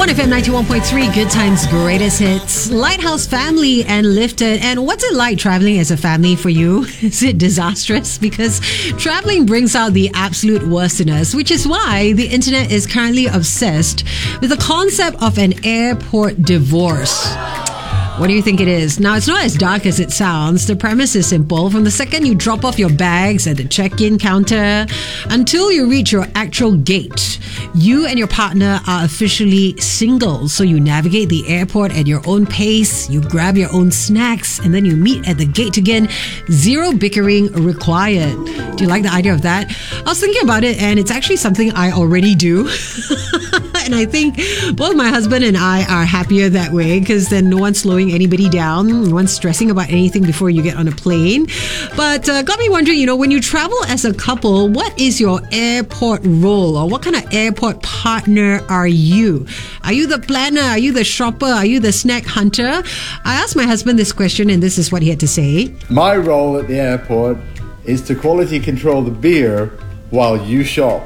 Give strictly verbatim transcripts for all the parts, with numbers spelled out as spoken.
one F M ninety-one point three, Good Times, Greatest Hits. Lighthouse Family and Lifted. And what's it like traveling as a family for you? Is it disastrous? Because traveling brings out the absolute worst in us, which is why the internet is currently obsessed with the concept of an airport divorce. What do you think it is? Now, it's not as dark as it sounds. The premise is simple. From the second you drop off your bags at the check-in counter until you reach your actual gate, you and your partner are officially single. So you navigate the airport at your own pace, you grab your own snacks, and then you meet at the gate again. Zero bickering required. Do you like the idea of that? I was thinking about it, and it's actually something I already do. And I think both my husband and I are happier that way, because then no one's slowing anybody down, no one's stressing about anything before you get on a plane. But uh, got me wondering, you know, when you travel as a couple, what is your airport role, or what kind of airport partner are you? Are you the planner? Are you the shopper? Are you the snack hunter? I asked my husband this question, and this is what he had to say. My role at the airport is to quality control the beer while you shop.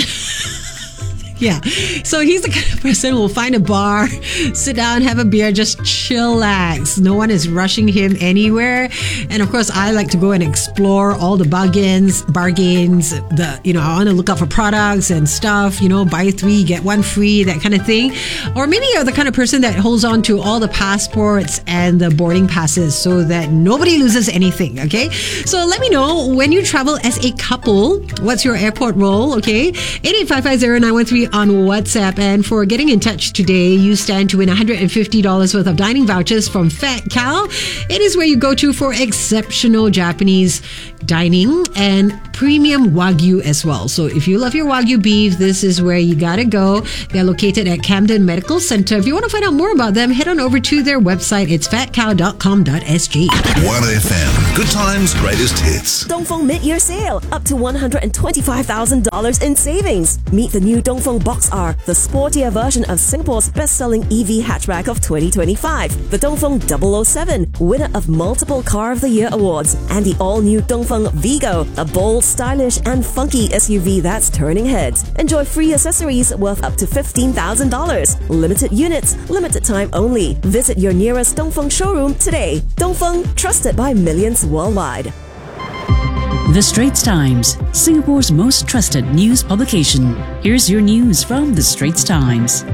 Yeah, so he's the kind of person who will find a bar, sit down, have a beer, just chillax. No one is rushing him anywhere. And of course, I like to go and explore all the bargains, bargains. The you know, I want to look out for products and stuff. You know, buy three get one free, that kind of thing. Or maybe you're the kind of person that holds on to all the passports and the boarding passes so that nobody loses anything. Okay, so let me know when you travel as a couple. What's your airport role? Okay, eight eight five five zero nine one three on WhatsApp. And for getting in touch today, you stand to win one hundred fifty dollars worth of dining vouchers from Fat Cow. It is where you go to for exceptional Japanese dining and premium Wagyu as well. So if you love your Wagyu beef, this is where you gotta go. They're located at Camden Medical Center. If you want to find out more about them, head on over to their website. It's fat cow dot com dot s g. one F M, Good Times, Greatest Hits. Dongfeng mid-year sale, up to one hundred twenty-five thousand dollars in savings. Meet the new Dongfeng Box R, the sportier version of Singapore's best-selling E V hatchback of twenty twenty-five. The Dongfeng double oh seven, winner of multiple Car of the Year awards. And the all-new Dongfeng Vigo, a bold, stylish and funky S U V that's turning heads. Enjoy free accessories worth up to fifteen thousand dollars. Limited units, limited time only. Visit your nearest Dongfeng showroom today. Dongfeng, trusted by millions worldwide. The Straits Times, Singapore's most trusted news publication. Here's your news from The Straits Times.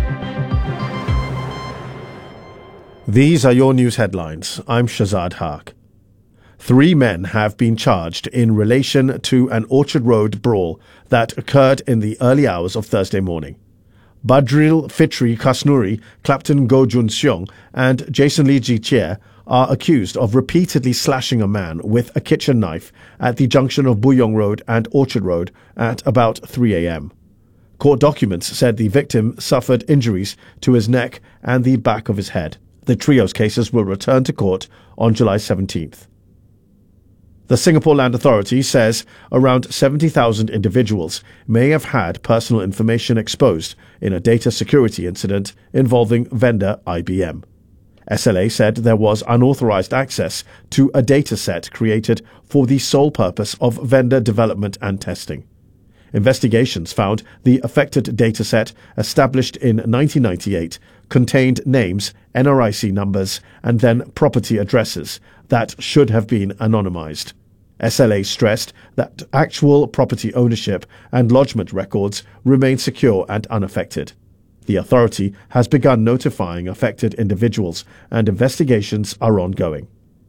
These are your news headlines. I'm Shazad Haq. Three men have been charged in relation to an Orchard Road brawl that occurred in the early hours of Thursday morning. Badril Fitri Kasnuri, Clapton Go Jun Seong, and Jason Lee Ji Chia are accused of repeatedly slashing a man with a kitchen knife at the junction of Buyong Road and Orchard Road at about three a.m. Court documents said the victim suffered injuries to his neck and the back of his head. The trio's cases will return to court on July seventeenth. The Singapore Land Authority says around seventy thousand individuals may have had personal information exposed in a data security incident involving vendor I B M. S L A said there was unauthorized access to a data set created for the sole purpose of vendor development and testing. Investigations found the affected dataset, established in nineteen ninety-eight, contained names, N R I C numbers, and then property addresses that should have been anonymized. S L A stressed that actual property ownership and lodgement records remain secure and unaffected. The authority has begun notifying affected individuals, and investigations are ongoing.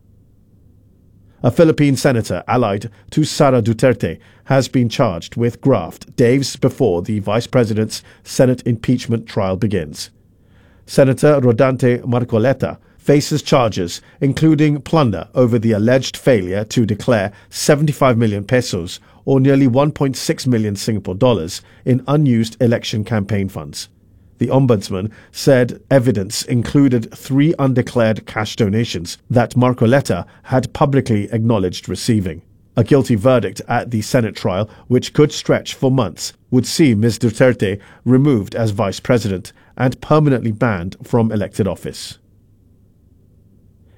A Philippine senator allied to Sara Duterte has been charged with graft days before the vice president's Senate impeachment trial begins. Senator Rodante Marcoleta faces charges including plunder over the alleged failure to declare seventy-five million pesos, or nearly one point six million Singapore dollars, in unused election campaign funds. The Ombudsman said evidence included three undeclared cash donations that Marcoleta had publicly acknowledged receiving. A guilty verdict at the Senate trial, which could stretch for months, would see Miz Duterte removed as vice president and permanently banned from elected office.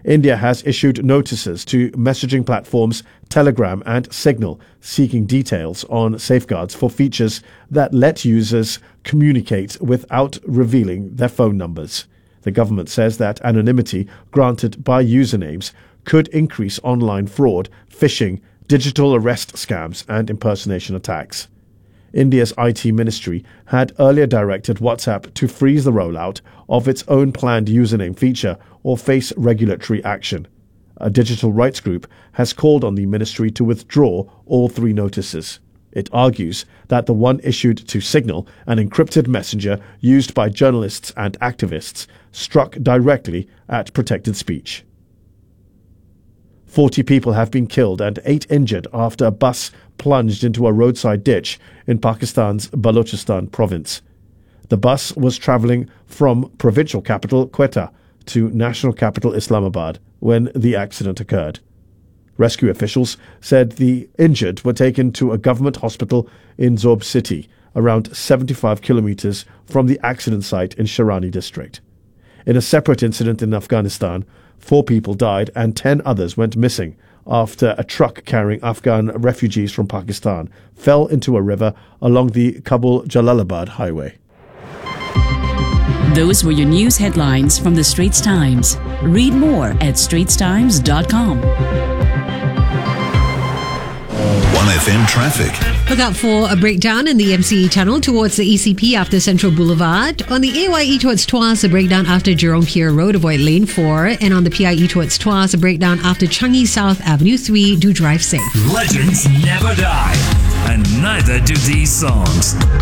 India has issued notices to messaging platforms Telegram and Signal seeking details on safeguards for features that let users communicate without revealing their phone numbers. The government says that anonymity granted by usernames could increase online fraud, phishing, digital arrest scams and impersonation attacks. India's I T ministry had earlier directed WhatsApp to freeze the rollout of its own planned username feature or face regulatory action. A digital rights group has called on the ministry to withdraw all three notices. It argues that the one issued to Signal, an encrypted messenger used by journalists and activists, struck directly at protected speech. Forty people have been killed and eight injured after a bus plunged into a roadside ditch in Pakistan's Balochistan province. The bus was travelling from provincial capital Quetta to national capital Islamabad when the accident occurred. Rescue officials said the injured were taken to a government hospital in Zob city, around seventy-five kilometres from the accident site in Sharani district. In a separate incident in Afghanistan, four people died and ten others went missing after a truck carrying Afghan refugees from Pakistan fell into a river along the Kabul-Jalalabad highway. Those were your news headlines from the Straits Times. Read more at straits times dot com. one F M traffic. Look out for a breakdown in the M C E tunnel towards the E C P after Central Boulevard. On the A Y E towards Tuas, a breakdown after Jerome Pier Road, avoid lane four. And on the P I E towards Tuas, a breakdown after Changi South Avenue three. Do drive safe. Legends never die, and neither do these songs.